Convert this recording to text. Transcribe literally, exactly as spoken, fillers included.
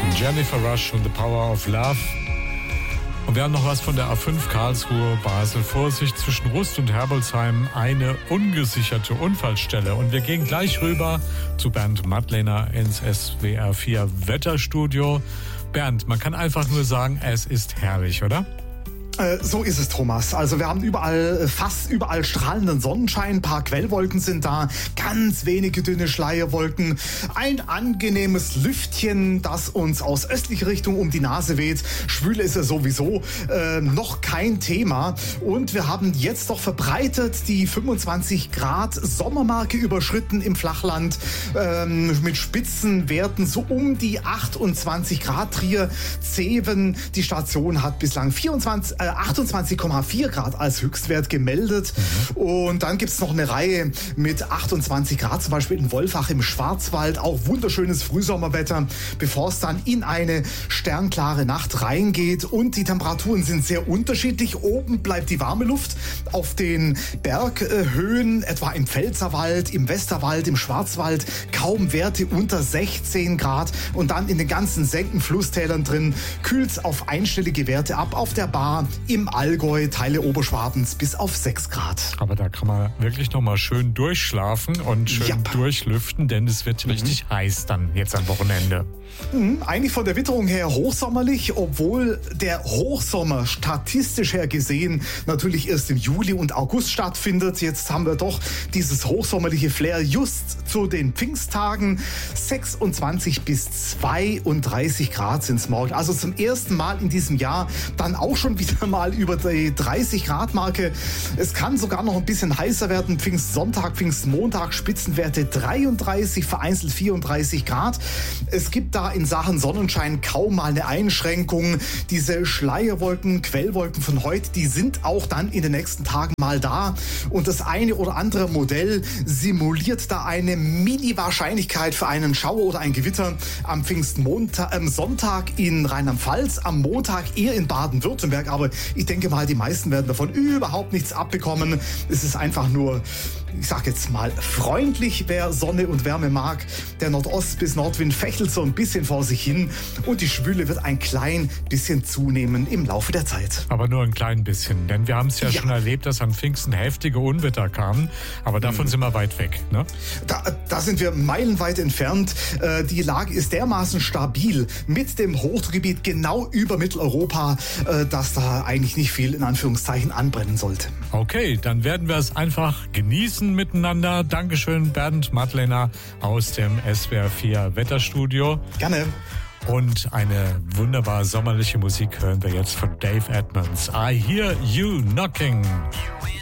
Jennifer Rush und The Power of Love. Und wir haben noch was von der A fünf Karlsruhe Basel. Vorsicht, zwischen Rust und Herbolzheim eine ungesicherte Unfallstelle. Und wir gehen gleich rüber zu Bernd Madlener ins S W R vier Wetterstudio. Bernd, man kann einfach nur sagen, es ist herrlich, oder? So ist es, Thomas. Also wir haben überall, fast überall strahlenden Sonnenschein, ein paar Quellwolken sind da, ganz wenige dünne Schleierwolken, ein angenehmes Lüftchen, das uns aus östlicher Richtung um die Nase weht. Schwül ist es sowieso, äh, noch kein Thema. Und wir haben jetzt doch verbreitet die fünfundzwanzig Grad Sommermarke überschritten im Flachland, äh, mit Spitzenwerten so um die achtundzwanzig Grad. Trier, Zeven, die Station hat bislang vierundzwanzig, äh, achtundzwanzig Komma vier Grad als Höchstwert gemeldet. Mhm. Und dann gibt es noch eine Reihe mit achtundzwanzig Grad, zum Beispiel in Wolfach im Schwarzwald. Auch wunderschönes Frühsommerwetter, bevor es dann in eine sternklare Nacht reingeht. Und die Temperaturen sind sehr unterschiedlich. Oben bleibt die warme Luft. Auf den Berghöhen, etwa im Pfälzerwald, im Westerwald, im Schwarzwald, kaum Werte unter sechzehn Grad. Und dann in den ganzen Senken, Flusstälern drin kühlt es auf einstellige Werte ab. Auf der Bar im Allgäu, Teile Oberschwabens bis auf sechs Grad. Aber da kann man wirklich noch mal schön durchschlafen und schön Jap. durchlüften, denn es wird mhm. richtig heiß dann jetzt am Wochenende. Mhm, eigentlich von der Witterung her hochsommerlich, obwohl der Hochsommer statistisch her gesehen natürlich erst im Juli und August stattfindet. Jetzt haben wir doch dieses hochsommerliche Flair just zu den Pfingsttagen. sechsundzwanzig bis zweiunddreißig Grad sind es morgen. Also zum ersten Mal in diesem Jahr dann auch schon wieder mal über die dreißig Grad Marke. Es kann sogar noch ein bisschen heißer werden. Pfingstsonntag, Pfingstmontag, Spitzenwerte dreiunddreißig, vereinzelt vierunddreißig Grad. Es gibt da in Sachen Sonnenschein kaum mal eine Einschränkung. Diese Schleierwolken, Quellwolken von heute, die sind auch dann in den nächsten Tagen mal da. Und das eine oder andere Modell simuliert da eine Mini-Wahrscheinlichkeit für einen Schauer oder ein Gewitter am Pfingstmontag, am Sonntag in Rheinland-Pfalz, am Montag eher in Baden-Württemberg. Aber ich denke mal, die meisten werden davon überhaupt nichts abbekommen. Es ist einfach nur, ich sag jetzt mal, freundlich, wer Sonne und Wärme mag. Der Nordost- bis Nordwind fächelt so ein bisschen vor sich hin und die Schwüle wird ein klein bisschen zunehmen im Laufe der Zeit. Aber nur ein klein bisschen, denn wir haben es ja, ja schon erlebt, dass an Pfingsten heftige Unwetter kamen, aber davon mhm. sind wir weit weg, ne? Da, da sind wir meilenweit entfernt. Äh, die Lage ist dermaßen stabil mit dem Hochdruckgebiet genau über Mitteleuropa, äh, dass da eigentlich nicht viel in Anführungszeichen anbrennen sollte. Okay, dann werden wir es einfach genießen miteinander. Dankeschön, Bernd Madlener aus dem S W R vier Wetterstudio. Gerne. Und eine wunderbar sommerliche Musik hören wir jetzt von Dave Edmunds. I Hear You Knocking.